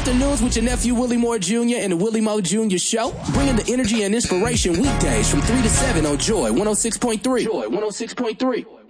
Afternoons with your nephew Willie Moore Jr. and the Willie Moore Jr. Show, bringing the energy and inspiration weekdays from 3 to 7 on Joy 106.3. Joy 106.3.